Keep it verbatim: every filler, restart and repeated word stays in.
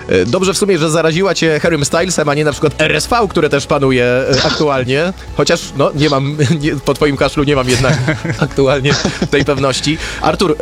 E, Dobrze w sumie, że zaraziła cię Harrym Stylesem, a nie na przykład R S V, które też panuje e, aktualnie. Chociaż, no, nie mam, nie, po twoim kaszlu nie mam jednak aktualnie tej pewności. Artur,